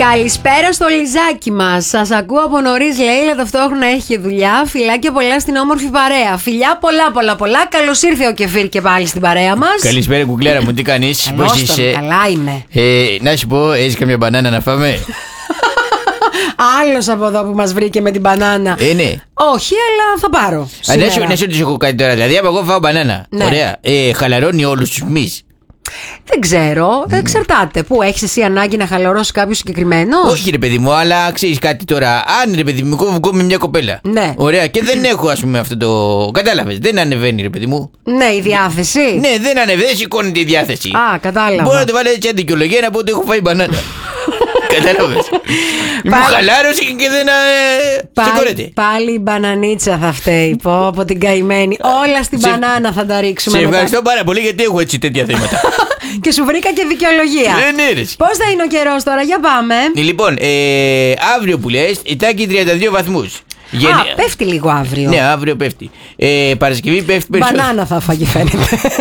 Καλησπέρα στο Λιζάκι μας. Σας ακούω από νωρίς, λέει, αλλά ταυτόχρονα έχει και δουλειά. Φιλάκια πολλά στην όμορφη παρέα. Φιλιά πολλά. Καλώς ήρθε ο Κεφίρ και πάλι στην παρέα μας. Καλησπέρα, κουκλέρα μου, τι κάνεις? Πώς είσαι? Καλά είμαι. Να σου πω, έχεις καμιά μπανάνα να φάμε? Άλλος από εδώ που μας βρήκε με την μπανάνα. Ναι. Όχι, αλλά θα πάρω. Να σου έχω κάτι τώρα. Δηλαδή, από εγώ φάω μπανάνα. Ναι. Ωραία. Χαλαρώνει όλους τους μυς. Δεν ξέρω, εξαρτάται. Πού έχεις εσύ ανάγκη να χαλαρώσεις κάποιο συγκεκριμένο? Όχι, ρε παιδί μου, αλλά ξέρεις κάτι τώρα. Αν ρε παιδί μου, κόβω με μια κοπέλα. Ναι. Ωραία, και δεν έχω, ας πούμε, αυτό το. Κατάλαβες, δεν ανεβαίνει, ρε παιδί μου. Ναι, η διάθεση. Ναι, δεν ανεβαίνει, δεν σηκώνει τη διάθεση. Α, κατάλαβα. Μπορώ να το βάλω έτσι αντικειολογία να πω ότι έχω φάει μπανάνα. Κατάλαβες. Μου χαλάρωσε και δεν σηκώνεται. Πάλι η μπανανίτσα θα φταίει. Πω από την καημένη. Όλα στην μπανάνα θα τα ρίξουμε. Σε ευχαριστώ πάρα πολύ γιατί έχω έτσι τέτοια θέματα. Και σου βρήκα και δικαιολογία. Ναι. Πώς θα είναι ο καιρός τώρα, για πάμε. Λοιπόν, αύριο που λες, Ιτάκη 32 βαθμούς. Πέφτει λίγο αύριο. Ναι, αύριο πέφτει. Παρασκευή πέφτει περισσότερο. Μπανάνα θα φάγει, φαίνεται.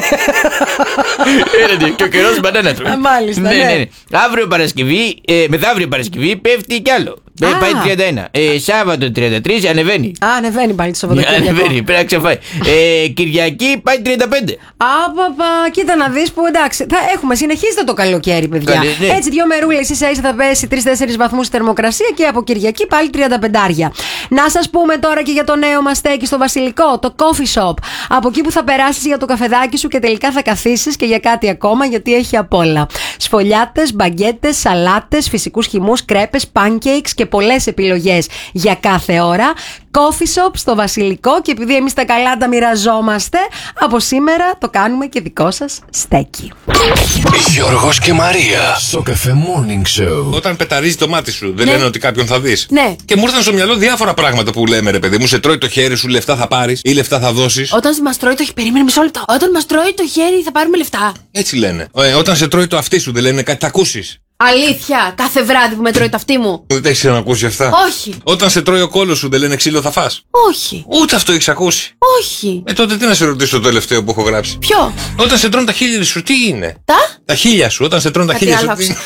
Και ο καιρός μπανάνα τρώει. Μάλιστα, ναι. Αύριο Παρασκευή, μεθαύριο Παρασκευή πέφτει κι άλλο. Πάει 31. Σάββατο 33, ανεβαίνει. Ανεβαίνει πάλι το Σαββατοκύριακο. Ανεβαίνει, πρέπει να ξεφάει. Κυριακή πάει 35. Κοίτα να δεις που εντάξει. Θα έχουμε, συνεχίζεται το καλοκαίρι, παιδιά. Ναι. Έτσι, 2 μερούλες ίσα θα πέσει 3-4 βαθμούς η θερμοκρασία και από Κυριακή πάλι 35. Να σας πούμε τώρα και για το νέο μας στέκι στο Βασιλικό, το Coffee Shop. Από εκεί που θα περάσεις για το καφεδάκι σου και τελικά θα καθίσεις και για κάτι ακόμα, γιατί έχει απ' όλα. Σφολιάτες, μπαγκέτες, σαλάτες, φυσικούς χυμούς, κρέπες, pancakes και πολλές επιλογές για κάθε ώρα. Coffee Shop στο Βασιλικό, και επειδή εμείς τα καλά τα μοιραζόμαστε, από σήμερα το κάνουμε και δικό σας στέκι. Γιώργος και Μαρία στο Cafe Morning Show. Όταν πεταρίζει το μάτι σου, δεν λένε ότι κάποιον θα δεις? Ναι. Και μου ήρθαν στο μυαλό διάφορα πράγματα που λέμε, ρε παιδί μου. Σε τρώει το χέρι σου, λεφτά θα πάρεις ή λεφτά θα δώσεις. Όταν μας τρώει το χέρι. Περίμενε μισό λεπτό. Όταν μας τρώει το χέρι θα πάρουμε λεφτά. Έτσι λένε. Όταν σε τρώει το αυτί σου, δεν λένε κάτι θα ακούσεις? Αλήθεια, κάθε βράδυ που με τρώει το αυτί μου. Δεν τα έχεις ξανακούσει αυτά? Όχι. Όταν σε τρώει ο κόλος σου, δεν λένε ξύλο θα φας? Όχι. Ούτε αυτό έχεις ακούσει? Όχι. Τότε τι να σε ρωτήσω το τελευταίο που έχω γράψει? Ποιο? Όταν σε τρώνε τα χείλη σου, τι είναι? Τα χείλια σου, όταν σε τρώνε τα χείλια σου.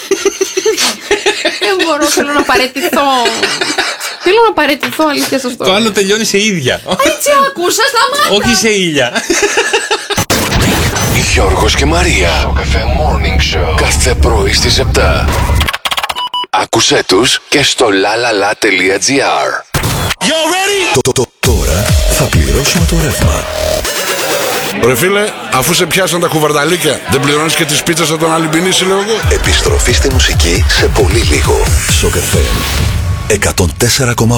Δεν μπορώ, θέλω να παραιτηθώ. Θέλω να παραιτηθώ, αλήθεια σας το. Το άλλο τελειώνει σε ίδια. Έτσι άκουσα, σταμάτα. Όχι σε ήλια. Γιώργος και Μαρία στο Cafe Morning Show. Κάθε πρωί στις 7. Άκουσέ τους και στο lalala.gr. Τώρα θα πληρώσουμε το ρεύμα. Ρε φίλε, αφού σε πιάσαν τα κουβαρνταλίκια, δεν πληρώνεις και τις πίτσες από τον Αλυμπινίση, λέω εγώ. Επιστροφή στη μουσική σε πολύ λίγο. Στο Cafe 104,8.